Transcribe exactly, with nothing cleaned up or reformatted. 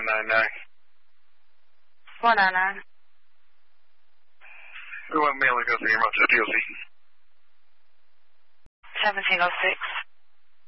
nine nine nine. One nine nine. We want mailing us the remote to D O C. Seventeen oh six.